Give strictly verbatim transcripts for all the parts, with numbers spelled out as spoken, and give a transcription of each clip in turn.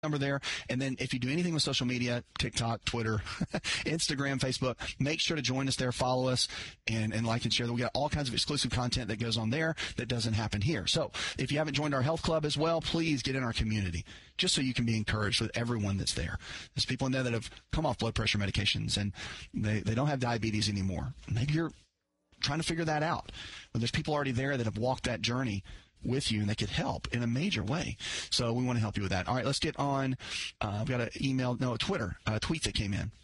number there. And then if you do anything with social media, TikTok, Twitter, Instagram, Facebook, make sure to join us there, follow us, and, and like and share. We got all kinds of exclusive content that goes on there that doesn't happen here. So if you haven't joined our health club as well, please get in our community just so you can be encouraged with everyone that's there. There's people in there that have come off blood pressure medications and they, they don't have diabetes anymore. Maybe you're trying to figure that out. But there's people already there that have walked that journey with you and they could help in a major way. So we want to help you with that. All right, let's get on. Uh, I've got an email, no, a Twitter, a tweet that came in.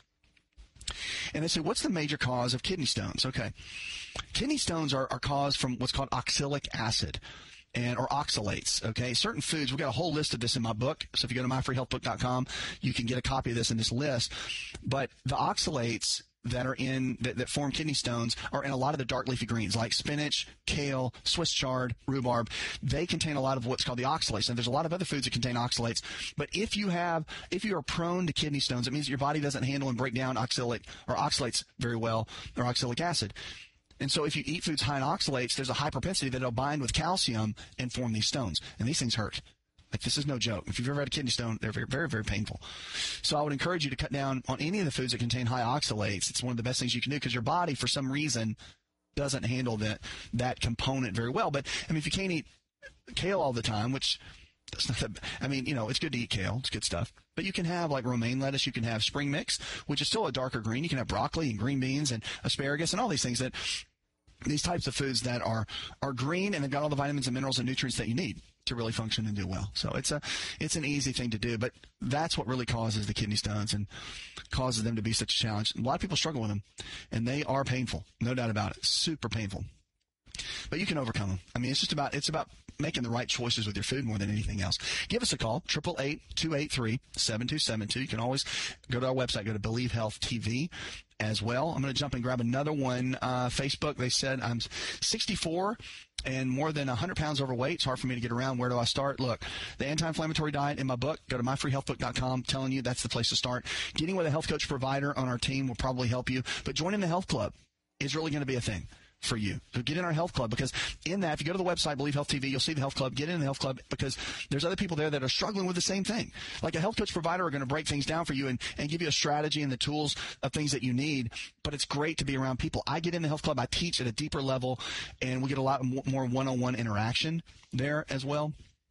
And they said, what's the major cause of kidney stones? Okay. Kidney stones are, are caused from what's called oxalic acid. And, or oxalates, okay? Certain foods, we've got a whole list of this in my book. So if you go to my free health book dot com, you can get a copy of this in this list. But the oxalates that are in, that, that form kidney stones are in a lot of the dark leafy greens, like spinach, kale, Swiss chard, rhubarb. They contain a lot of what's called the oxalates. And there's a lot of other foods that contain oxalates. But if you have, if you are prone to kidney stones, it means your body doesn't handle and break down oxalate, or oxalates very well, or oxalic acid. And so if you eat foods high in oxalates, there's a high propensity that it'll bind with calcium and form these stones. And these things hurt. Like, this is no joke. If you've ever had a kidney stone, they're very, very, very painful. So I would encourage you to cut down on any of the foods that contain high oxalates. It's one of the best things you can do because your body, for some reason, doesn't handle that, that component very well. But, I mean, if you can't eat kale all the time, which that's not that, I mean, you know, it's good to eat kale. It's good stuff. But you can have, like, romaine lettuce. You can have spring mix, which is still a darker green. You can have broccoli and green beans and asparagus and all these things that, these types of foods that are, are green and they've got all the vitamins and minerals and nutrients that you need to really function and do well. So it's a, it's an easy thing to do, but that's what really causes the kidney stones and causes them to be such a challenge. A lot of people struggle with them and they are painful. No doubt about it. Super painful. But you can overcome them. I mean, it's just about, it's about making the right choices with your food more than anything else. Give us a call, eight eight eight, two eight three, seven two seven two. You can always go to our website, go to Believe Health T V as well. I'm going to jump and grab another one. Uh, Facebook, they said I'm sixty-four and more than one hundred pounds overweight. It's hard for me to get around. Where do I start? Look, the anti-inflammatory diet in my book, go to my free health book dot com. Telling you that's the place to start. Getting with a health coach provider on our team will probably help you, but joining the health club is really going to be a thing for you. So get in our health club, because in that, if you go to the website, Believe Health T V, you'll see the health club. Get in the health club because there's other people there that are struggling with the same thing. Like a health coach provider are going to break things down for you and, and give you a strategy and the tools of things that you need. But it's great to be around people. I get in the health club. I teach at a deeper level and we get a lot more one-on-one interaction there as well.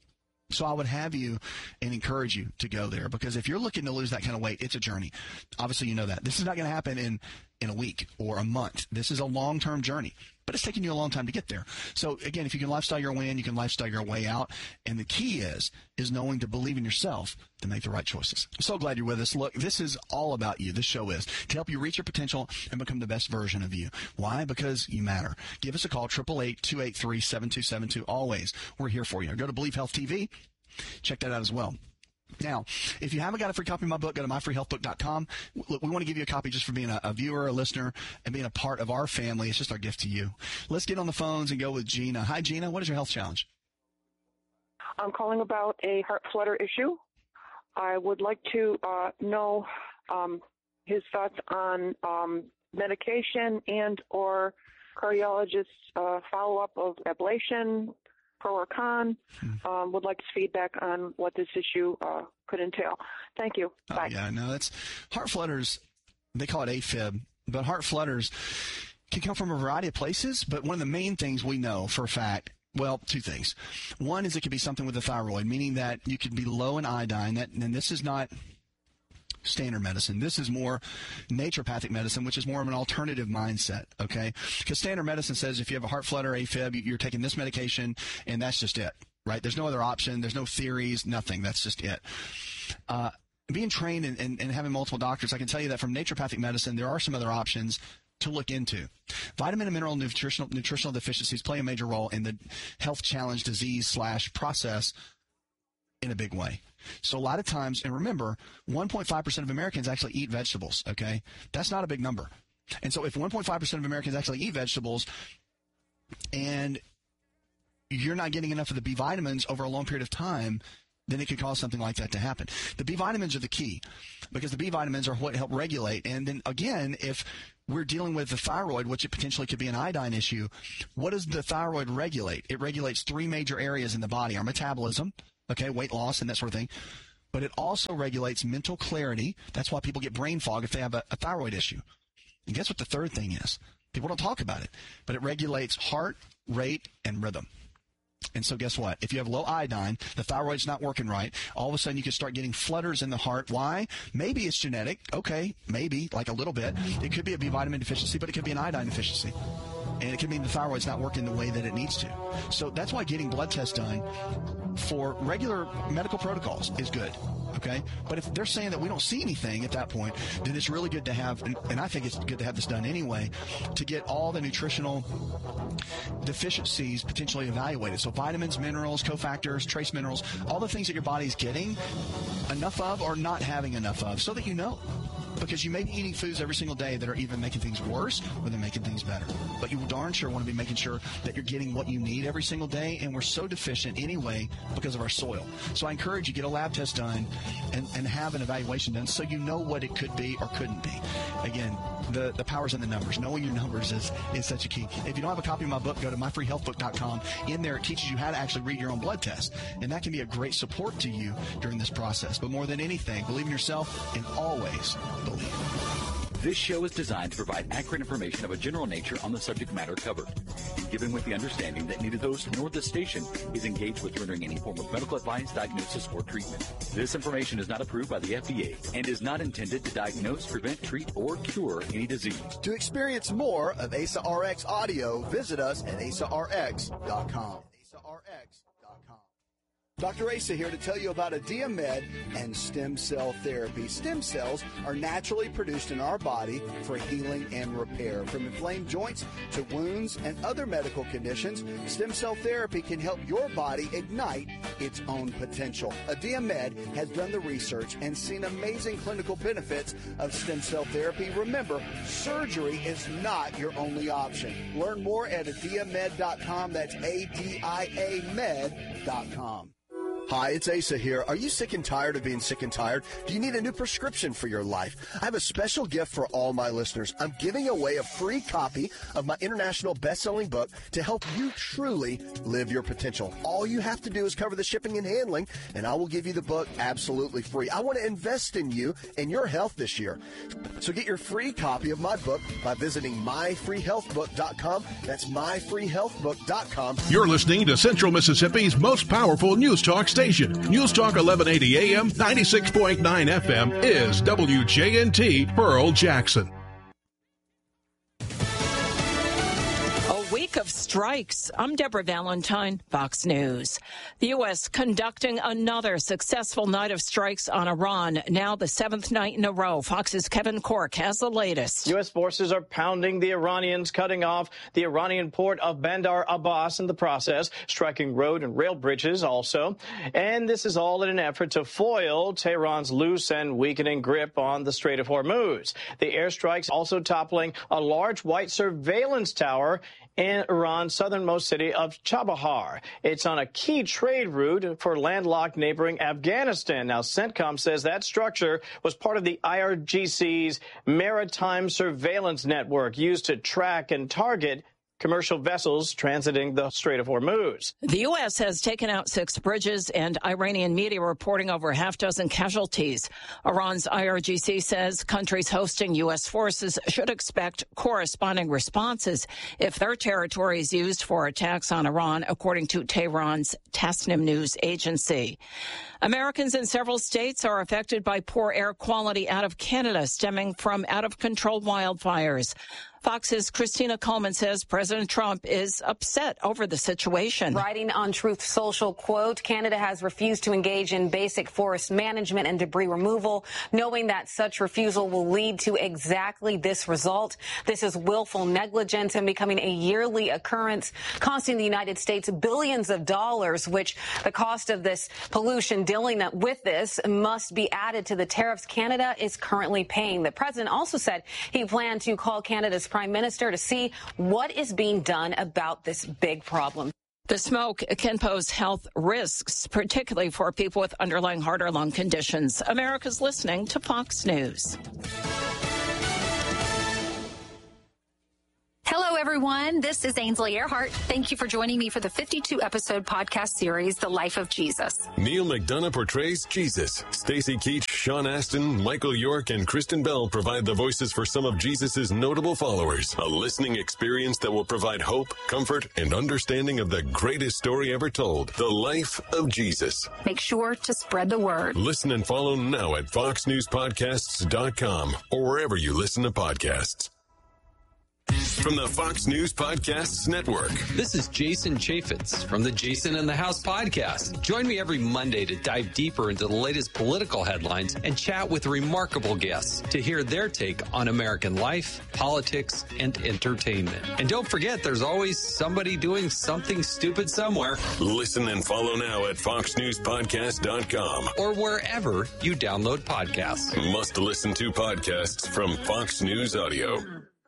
So I would have you and encourage you to go there, because if you're looking to lose that kind of weight, it's a journey. Obviously, you know that. This is not going to happen in, in a week or a month. This is a long-term journey, but it's taking you a long time to get there. So again, if you can lifestyle your way in, you can lifestyle your way out. And the key is, is knowing to believe in yourself to make the right choices. I'm so glad you're with us. Look, this is all about you. This show is to help you reach your potential and become the best version of you. Why? Because you matter. Give us a call, eight eight eight, two eight three, seven two seven two. Always. We're here for you. Go to Believe Health T V. Check that out as well. Now, if you haven't got a free copy of my book, go to my free health book dot com. Look, we want to give you a copy just for being a, a viewer, a listener, and being a part of our family. It's just our gift to you. Let's get on the phones and go with Gina. Hi, Gina. What is your health challenge? I'm calling about a heart flutter issue. I would like to uh, know um, his thoughts on um, medication and or cardiologist uh, follow-up of ablation, pro or con. Hmm. Um, would like his feedback on what this issue uh, could entail. Thank you. Oh, Bye. Yeah, no, that's heart flutters. They call it AFib, but heart flutters can come from a variety of places. But one of the main things we know for a fact, well, two things. One is it could be something with the thyroid, meaning that you could be low in iodine. That, and this is not standard medicine. This is more naturopathic medicine, which is more of an alternative mindset, okay? Because standard medicine says if you have a heart flutter, AFib, you're taking this medication, and that's just it, right? There's no other option. There's no theories, nothing. That's just it. Uh, being trained and, and, and having multiple doctors, I can tell you that from naturopathic medicine, there are some other options to look into. Vitamin and mineral nutritional, nutritional deficiencies play a major role in the health challenge disease slash process in a big way. So a lot of times, and remember, one point five percent of Americans actually eat vegetables, okay? That's not a big number. And so if one point five percent of Americans actually eat vegetables and you're not getting enough of the B vitamins over a long period of time, then it could cause something like that to happen. The B vitamins are the key, because the B vitamins are what help regulate. And then again, if we're dealing with the thyroid, which it potentially could be an iodine issue, what does the thyroid regulate? It regulates three major areas in the body: our metabolism, okay, weight loss and that sort of thing. but it also regulates mental clarity. That's why people get brain fog if they have a, a thyroid issue. And guess what the third thing is? People don't talk about it, but it regulates heart rate and rhythm. And so guess what? If you have low iodine, the thyroid's not working right, all of a sudden you can start getting flutters in the heart. Why? Maybe it's genetic. Okay, maybe, like a little bit. It could be a B vitamin deficiency, but it could be an iodine deficiency. And it could mean the thyroid's not working the way that it needs to. So that's why getting blood tests done for regular medical protocols is good. Okay? But if they're saying that we don't see anything at that point, then it's really good to have, and, and I think it's good to have this done anyway, to get all the nutritional deficiencies potentially evaluated. So vitamins, minerals, cofactors, trace minerals, all the things that your body's getting enough of or not having enough of, so that you know. Because you may be eating foods every single day that are either making things worse or they're making things better. But you darn sure want to be making sure that you're getting what you need every single day, and we're so deficient anyway because of our soil. So I encourage you, get a lab test done and, and have an evaluation done so you know what it could be or couldn't be. Again, the, the power's in the numbers. Knowing your numbers is, is such a key. If you don't have a copy of my book, go to my free health book dot com. In there, it teaches you how to actually read your own blood test. And that can be a great support to you during this process. But more than anything, believe in yourself and always believe. This show is designed to provide accurate information of a general nature on the subject matter covered, and given with the understanding that neither the host nor the station is engaged with rendering any form of medical advice, diagnosis, or treatment. This information is not approved by the F D A and is not intended to diagnose, prevent, treat, or cure any disease. To experience more of A S A R X audio, visit us at A S A R X dot com. A S A R X dot com. Doctor Asa here to tell you about Adiamed and stem cell therapy. Stem cells are naturally produced in our body for healing and repair. From inflamed joints to wounds and other medical conditions, stem cell therapy can help your body ignite its own potential. Adiamed has done the research and seen amazing clinical benefits of stem cell therapy. Remember, surgery is not your only option. Learn more at adiamed dot com. That's A D I A med dot com. Hi, it's Asa here. Are you sick and tired of being sick and tired? Do you need a new prescription for your life? I have a special gift for all my listeners. I'm giving away a free copy of my international best-selling book to help you truly live your potential. All you have to do is cover the shipping and handling, and I will give you the book absolutely free. I want to invest in you and your health this year. So get your free copy of my book by visiting my free health book dot com. That's my free health book dot com. You're listening to Central Mississippi's most powerful news talk station. News Talk eleven eighty A M, ninety-six point nine F M is W J N T Pearl Jackson. Week of strikes. I'm Deborah Valentine, Fox News. The U S conducting another successful night of strikes on Iran, now the seventh night in a row. Fox's Kevin Cork has the latest. U S forces are pounding the Iranians, cutting off the Iranian port of Bandar Abbas in the process, striking road and rail bridges also. And this is all in an effort to foil Tehran's loose and weakening grip on the Strait of Hormuz. The airstrikes also toppling a large white surveillance tower in Iran's southernmost city of Chabahar. It's on a key trade route for landlocked neighboring Afghanistan. Now, CENTCOM says that structure was part of the I R G C's maritime surveillance network used to track and target commercial vessels transiting the Strait of Hormuz. The U S has taken out six bridges, and Iranian media reporting over a half dozen casualties. Iran's I R G C says countries hosting U S forces should expect corresponding responses if their territory is used for attacks on Iran, according to Tehran's Tasnim news agency. Americans in several states are affected by poor air quality out of Canada stemming from out-of-control wildfires. Fox's Christina Coleman says President Trump is upset over the situation. Writing on Truth Social, quote, Canada has refused to engage in basic forest management and debris removal, knowing that such refusal will lead to exactly this result. This is willful negligence and becoming a yearly occurrence, costing the United States billions of dollars, which the cost of this pollution dealing with this must be added to the tariffs Canada is currently paying. The president also said he planned to call Canada's prime minister to see what is being done about this big problem. The smoke can pose health risks, particularly for people with underlying heart or lung conditions. America's listening to Fox News. Hello, everyone. everyone. This is Ainsley Earhart. Thank you for joining me for the fifty-two episode podcast series, The Life of Jesus. Neil McDonough portrays Jesus. Stacey Keach, Sean Astin, Michael York, and Kristen Bell provide the voices for some of Jesus' notable followers. A listening experience that will provide hope, comfort, and understanding of the greatest story ever told, The Life of Jesus. Make sure to spread the word. Listen and follow now at fox news podcasts dot com or wherever you listen to podcasts. From the Fox News Podcasts Network. This is Jason Chaffetz from the Jason in the House podcast. Join me every Monday to dive deeper into the latest political headlines and chat with remarkable guests to hear their take on American life, politics, and entertainment. And don't forget, there's always somebody doing something stupid somewhere. Listen and follow now at fox news podcast dot com or wherever you download podcasts. Must listen to podcasts from Fox News Audio.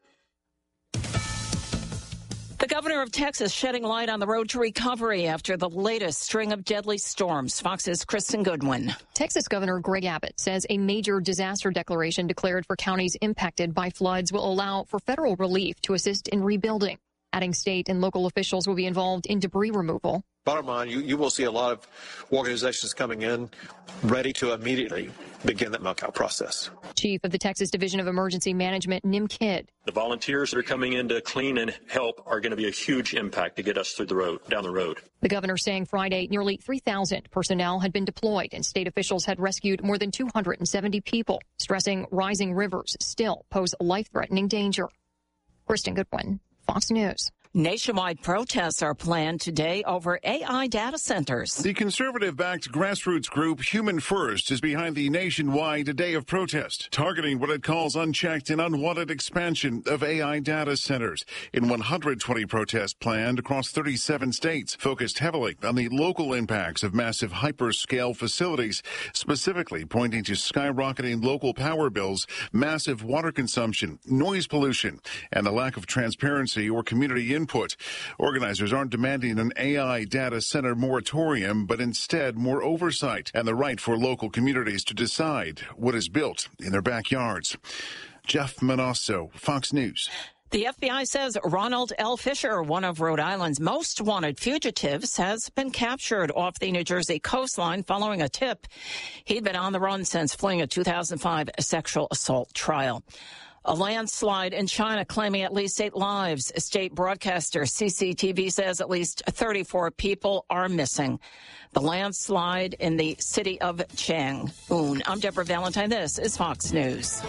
The governor of Texas shedding light on the road to recovery after the latest string of deadly storms. Fox's Kristen Goodwin. Texas Governor Greg Abbott says a major disaster declaration declared for counties impacted by floods will allow for federal relief to assist in rebuilding. Adding state and local officials will be involved in debris removal. Bottom line, you, you will see a lot of organizations coming in ready to immediately begin that milk out process. Chief of the Texas Division of Emergency Management, Nim Kidd. The volunteers that are coming in to clean and help are going to be a huge impact to get us through the road, down the road. The governor saying Friday nearly three thousand personnel had been deployed and state officials had rescued more than two hundred seventy people, stressing rising rivers still pose life-threatening danger. Kristen Goodwin, Fox News. Nationwide protests are planned today over A I data centers. The conservative-backed grassroots group Human First is behind the nationwide day of protest, targeting what it calls unchecked and unwanted expansion of A I data centers. In one hundred twenty protests planned across thirty-seven states, focused heavily on the local impacts of massive hyperscale facilities, specifically pointing to skyrocketing local power bills, massive water consumption, noise pollution, and the lack of transparency or community input. Organizers aren't demanding an A I data center moratorium, but instead more oversight and the right for local communities to decide what is built in their backyards. Jeff Manasso, Fox News. The F B I says Ronald L. Fisher, one of Rhode Island's most wanted fugitives, has been captured off the New Jersey coastline following a tip. He'd been on the run since fleeing a two thousand five sexual assault trial. A landslide in China claiming at least eight lives. State broadcaster C C T V says at least thirty-four people are missing. The landslide in the city of Chang'an. I'm Deborah Valentine. This is Fox News.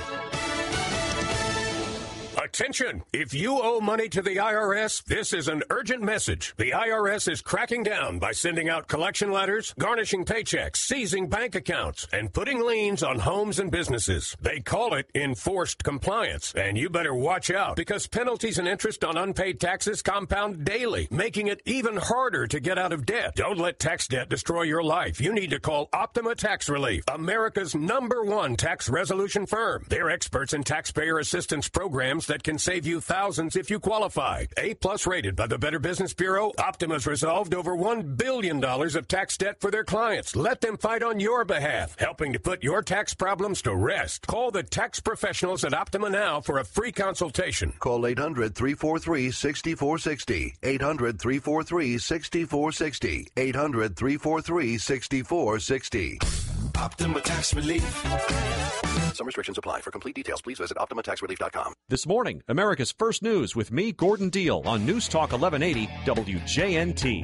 Attention! If you owe money to the I R S, this is an urgent message. The I R S is cracking down by sending out collection letters, garnishing paychecks, seizing bank accounts, and putting liens on homes and businesses. They call it enforced compliance, and you better watch out because penalties and interest on unpaid taxes compound daily, making it even harder to get out of debt. Don't let tax debt destroy your life. You need to call Optima Tax Relief, America's number one tax resolution firm. They're experts in taxpayer assistance programs that can save you thousands if you qualify. A-plus rated by the Better Business Bureau, Optima's resolved over one billion dollars of tax debt for their clients. Let them fight on your behalf, helping to put your tax problems to rest. Call the tax professionals at Optima now for a free consultation. Call eight hundred, three four three, six four six zero. eight hundred, three four three, six four six zero. eight hundred, three four three, six four six zero. Optima Tax Relief. Some restrictions apply. For complete details, please visit optima tax relief dot com. This morning, America's First News with me, Gordon Deal, on News Talk eleven eighty W J N T.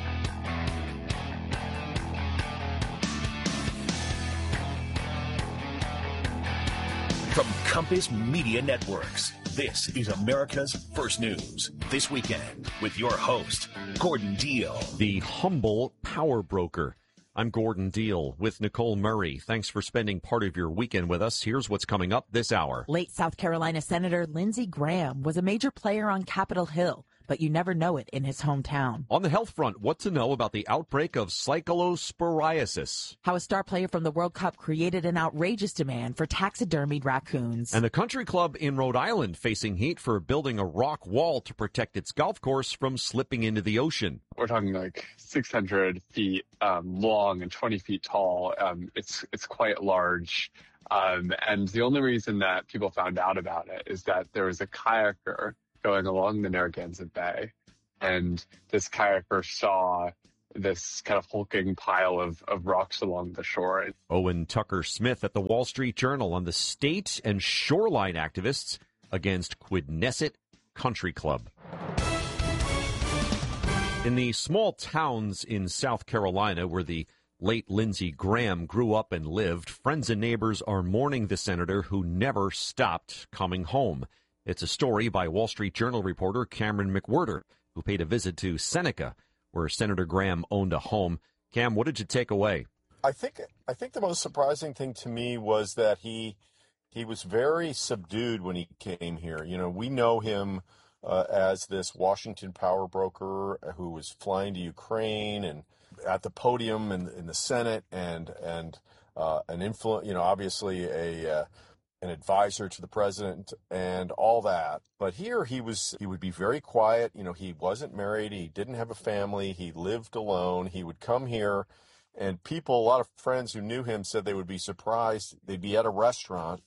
From Compass Media Networks, this is America's First News. This weekend with your host, Gordon Deal. The humble power broker. I'm Gordon Deal with Nicole Murray. Thanks for spending part of your weekend with us. Here's what's coming up this hour. Late South Carolina Senator Lindsey Graham was a major player on Capitol Hill, but you never know it in his hometown. On the health front, what to know about the outbreak of cyclosporiasis. How a star player from the World Cup created an outrageous demand for taxidermied raccoons. And the country club in Rhode Island facing heat for building a rock wall to protect its golf course from slipping into the ocean. We're talking like six hundred feet um, long and twenty feet tall. Um, it's it's quite large. Um, and the only reason that people found out about it is that there was a kayaker going along the Narragansett Bay. And this kayaker saw this kind of hulking pile of, of rocks along the shore. Owen Tucker Smith at the Wall Street Journal on the state and shoreline activists against Quidnesset Country Club. In the small towns in South Carolina where the late Lindsey Graham grew up and lived, friends and neighbors are mourning the senator who never stopped coming home. It's a story by Wall Street Journal reporter Cameron McWhirter, who paid a visit to Seneca, where Senator Graham owned a home. Cam, what did you take away? I think I think the most surprising thing to me was that he he was very subdued when he came here. You know, we know him uh, as this Washington power broker who was flying to Ukraine and at the podium in, in the Senate and and uh, an influ- you know, obviously a uh, an advisor to the president and all that. But here he was, he would be very quiet. You know, he wasn't married. He didn't have a family. He lived alone. He would come here and people, a lot of friends who knew him said they would be surprised. They'd be at a restaurant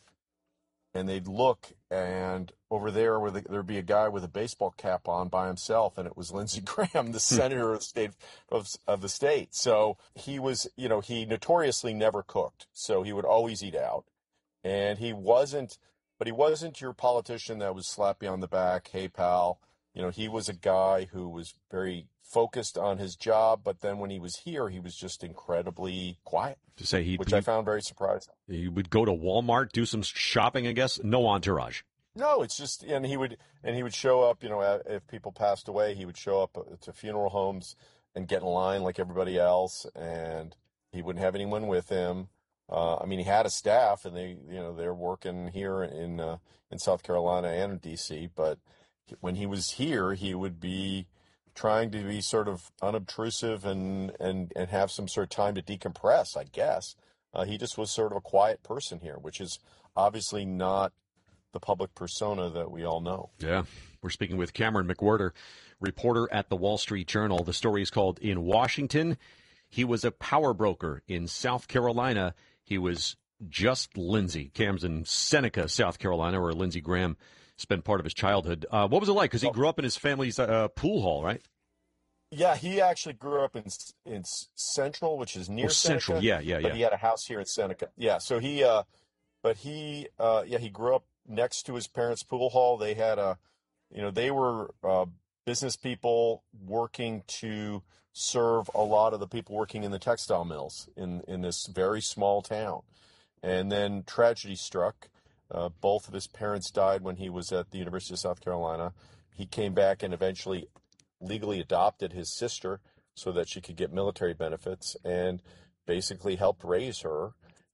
and they'd look and over there where the, there'd be a guy with a baseball cap on by himself. And it was Lindsey Graham, the senator of the state of, of the state. So he was, you know, he notoriously never cooked. So he would always eat out. And he wasn't, but he wasn't your politician that was slap you on the back, hey, pal. You know, he was a guy who was very focused on his job, but then when he was here, he was just incredibly quiet, to say he, which he, I found very surprising. He would go to Walmart, do some shopping, I guess, no entourage. No, it's just, and he would, and he would show up, you know, if people passed away, he would show up to funeral homes and get in line like everybody else, and he wouldn't have anyone with him. Uh, I mean, he had a staff, and they, you know, they're working here in uh, in South Carolina and in D C. But when he was here, he would be trying to be sort of unobtrusive and and and have some sort of time to decompress, I guess. Uh, he just was sort of a quiet person here, which is obviously not the public persona that we all know. Yeah, we're speaking with Cameron McWhirter, reporter at the Wall Street Journal. The story is called "In Washington, He Was a Power Broker. In South Carolina, He was just Lindsey." Cam's in Seneca, South Carolina, where Lindsey Graham spent part of his childhood. Uh, what was it like? Because he grew up in his family's uh, pool hall, right? Yeah, he actually grew up in in Central, which is near oh, Seneca. Central, yeah, yeah, but yeah. He had a house here in Seneca. Yeah, so he, uh, but he, uh, yeah, he grew up next to his parents' pool hall. They had a, you know, they were uh, business people working to serve a lot of the people working in the textile mills in, in this very small town. And then tragedy struck. Uh, both of his parents died when he was at the University of South Carolina. He came back and eventually legally adopted his sister so that she could get military benefits and basically helped raise her.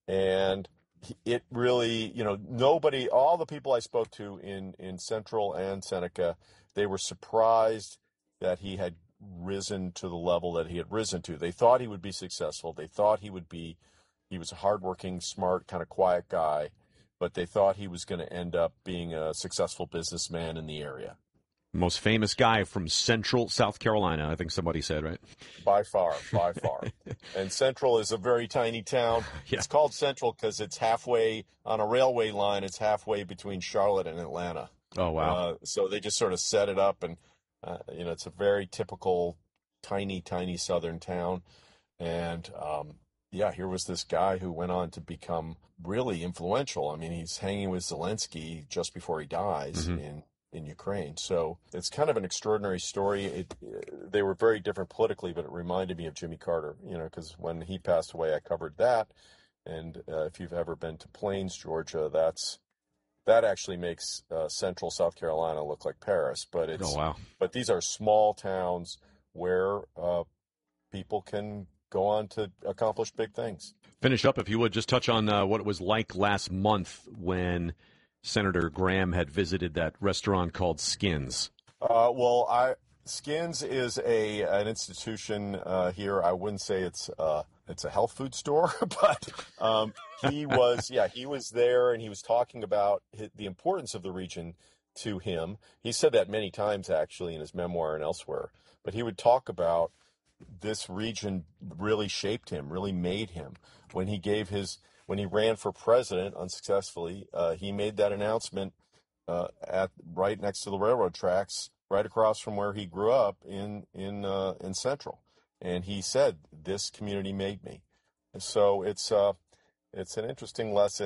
And it really, you know, nobody, all the people I spoke to in, in Central and Seneca, they were surprised that he had risen to the level that he had risen to. They thought he would be successful. They thought he would be, he was a hardworking, smart, kind of quiet guy, but they thought he was going to end up being a successful businessman in the area. Most famous guy from Central South Carolina, I think somebody said, right? By far, by far. And Central is a very tiny town. Yeah. It's called Central because it's halfway on a railway line. It's halfway between Charlotte and Atlanta. Oh, wow. Uh, so they just sort of set it up and, uh, you know, it's a very typical tiny, tiny southern town. And, um, yeah, here was this guy who went on to become really influential. I mean, he's hanging with Zelensky just before he dies mm-hmm. in in Ukraine. So it's kind of an extraordinary story. It, they were very different politically, but it reminded me of Jimmy Carter, you know, because when he passed away, I covered that. And uh, if you've ever been to Plains, Georgia, that's that actually makes uh, Central South Carolina look like Paris. But it's oh, wow. But these are small towns where uh, people can go on to accomplish big things. Finish up, if you would, just touch on uh, what it was like last month when Senator Graham had visited that restaurant called Skins. Uh, well, I Skins is a an institution uh, here. I wouldn't say it's uh, it's a health food store, but um, he was yeah he was there and he was talking about his, the importance of the region to him. He said that many times actually in his memoir and elsewhere. But he would talk about this region really shaped him, really made him when he gave his. When he ran for president unsuccessfully, uh, he made that announcement uh, at right next to the railroad tracks, right across from where he grew up in in uh, in Central. And he said, "This community made me." And so it's uh, it's an interesting lesson.